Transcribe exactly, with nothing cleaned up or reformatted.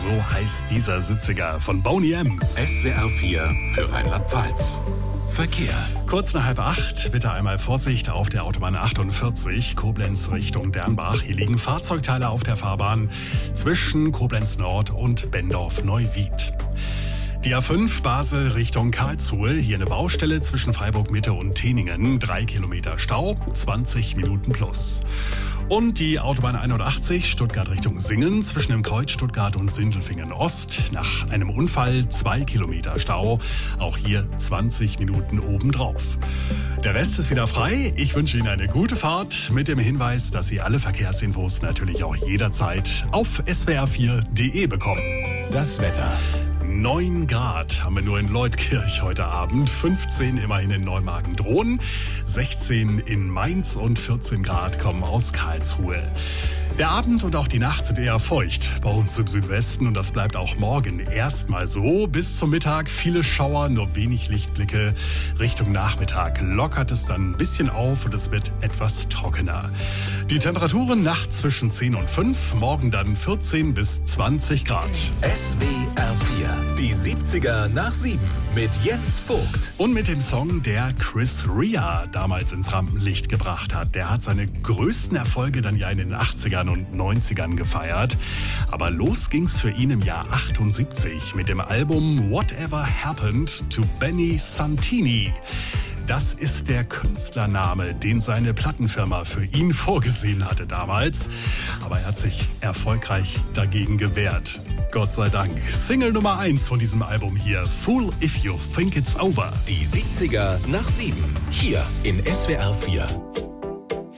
So heißt dieser siebziger von Boney M. S W R vier für Rheinland-Pfalz. Verkehr. Kurz nach halb acht, bitte einmal Vorsicht auf der Autobahn achtundvierzig, Koblenz Richtung Dernbach. Hier liegen Fahrzeugteile auf der Fahrbahn zwischen Koblenz Nord und Bendorf-Neuwied. Die A fünf Basel Richtung Karlsruhe, hier eine Baustelle zwischen Freiburg Mitte und Teningen, drei Kilometer Stau, zwanzig Minuten plus. Und die Autobahn einundachtzig Stuttgart Richtung Singen zwischen dem Kreuz Stuttgart und Sindelfingen Ost, nach einem Unfall zwei Kilometer Stau, auch hier zwanzig Minuten obendrauf. Der Rest ist wieder frei. Ich wünsche Ihnen eine gute Fahrt mit dem Hinweis, dass Sie alle Verkehrsinfos natürlich auch jederzeit auf s w r vier punkt d e bekommen. Das Wetter. neun Grad haben wir nur in Leutkirch heute Abend, fünfzehn immerhin in Neumagen-Drohnen, sechzehn in Mainz und vierzehn Grad kommen aus Karlsruhe. Der Abend und auch die Nacht sind eher feucht bei uns im Südwesten und das bleibt auch morgen erstmal so. Bis zum Mittag viele Schauer, nur wenig Lichtblicke. Richtung Nachmittag lockert es dann ein bisschen auf und es wird etwas trockener. Die Temperaturen nachts zwischen zehn und fünf, morgen dann vierzehn bis zwanzig Grad. S W R vier, die siebziger nach sieben mit Jens Vogt. Und mit dem Song, der Chris Rea damals ins Rampenlicht gebracht hat. Der hat seine größten Erfolge dann ja in den achtzigern und neunzigern gefeiert. Aber los ging's für ihn im Jahr achtundsiebzig mit dem Album Whatever Happened to Benny Santini. Das ist der Künstlername, den seine Plattenfirma für ihn vorgesehen hatte damals. Aber er hat sich erfolgreich dagegen gewehrt. Gott sei Dank. Single Nummer eins von diesem Album hier, Fool If You Think It's Over. Die siebziger nach sieben, hier in S W R vier.